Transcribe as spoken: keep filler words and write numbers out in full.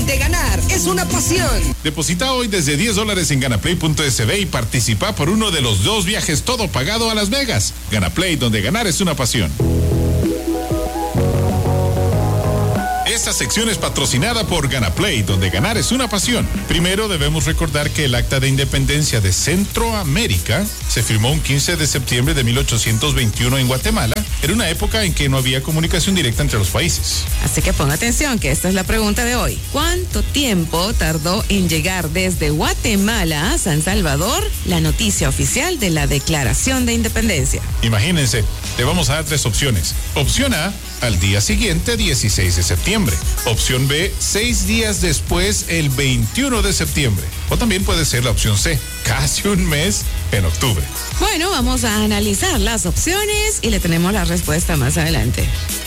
donde ganar es una pasión. Deposita hoy desde diez dólares en ganaplay punto es be y participa por uno de los dos viajes todo pagado a Las Vegas. Ganaplay, donde ganar es una pasión. Esta sección es patrocinada por Ganaplay, donde ganar es una pasión. Primero debemos recordar que el Acta de Independencia de Centroamérica se firmó un quince de septiembre de mil ochocientos veintiuno en Guatemala, en una época en que no había comunicación directa entre los países. Así que ponga atención, que esta es la pregunta de hoy. ¿Cuánto tiempo tardó en llegar desde Guatemala a San Salvador la noticia oficial de la Declaración de Independencia? Imagínense, le vamos a dar tres opciones. Opción A, al día siguiente, dieciséis de septiembre. Opción B, seis días después, el veintiuno de septiembre. O también puede ser la opción C, casi un mes en octubre. Bueno, vamos a analizar las opciones y le tenemos la respuesta más adelante.